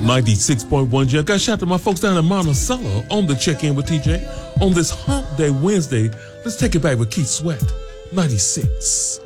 96.1 J. Got shout out to my folks down in Monticello on the Check-In with TJ. On this Hump Day Wednesday, let's take it back with Keith Sweat. 96.